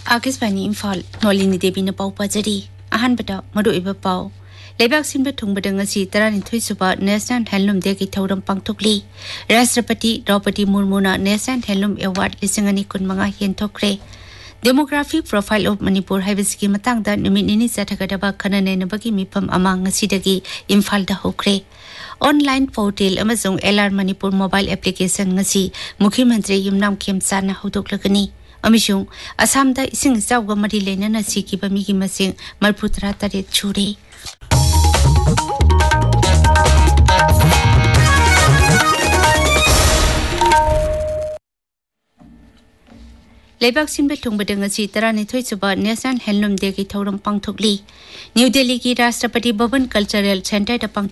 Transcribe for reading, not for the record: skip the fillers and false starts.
आकाशवाणी इम्फाल नोलिनी देवी पाउ पाजरी अहानबदा मरुइबा पाउ लेबाक सिनबा थुंगबदा ngasi 12 सुबा नेशनल हैंडलूम डे की थौरम पांगथोकली राष्ट्रपति Draupadi मुर्मुना national handloom award 2015 हेंथोक्रे demographic profile of Manipur हाइबसिकी मतंगदा नुमित निनि चथगदबा खननैनबगी मिफम अमा ngasiदगी इम्फालदा होक्रे online portal अमसुंग LR Manipur mobile application ngasi मुख्यमंत्री युमनाम खेमचाना होदोकलगनी अमिशुंग असमदा इसिंग जावगा मरि लेनना सिकिबा मिगी मसिंग 33 छुरे लेबाक सिनबे थुंगबदा ngasi 12 सुबा नेशनल हैंडलूम डे की थौरम पांगथोकली न्यू दिल्ली की राष्ट्रपति भवन कल्चरल सेंटर